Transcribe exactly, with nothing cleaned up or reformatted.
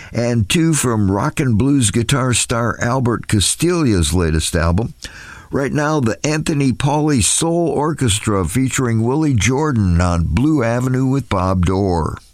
and two from rock and blues guitar star Albert Castiglia's latest album. Right now, the Anthony Pauley Soul Orchestra featuring Willie Jordan on Blue Avenue with Bob Dorr.